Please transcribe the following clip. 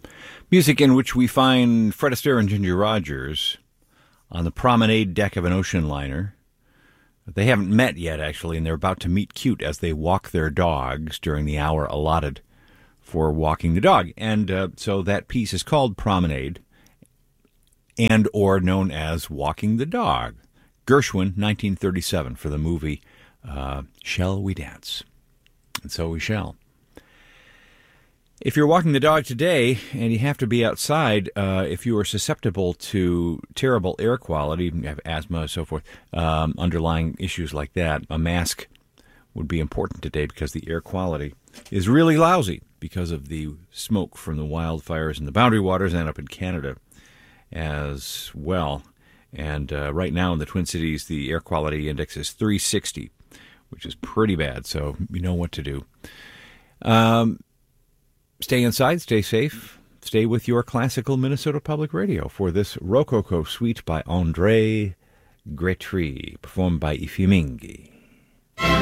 Music in which we find Fred Astaire and Ginger Rogers on the promenade deck of an ocean liner. They haven't met yet, actually, and they're about to meet cute as they walk their dogs during the hour allotted for walking the dog. And so that piece is called Promenade, and or known as Walking the Dog. Gershwin, 1937, for the movie Shall We Dance? And so we shall. If you're walking the dog today and you have to be outside, if you are susceptible to terrible air quality, you have asthma and so forth, underlying issues like that, a mask would be important today because the air quality is really lousy because of the smoke from the wildfires in the Boundary Waters and up in Canada as well. And right now in the Twin Cities, the air quality index is 360, which is pretty bad, so you know what to do. Stay inside, stay safe, stay with your classical Minnesota Public Radio for this Rococo Suite by André Gretry, performed by Ifimingi.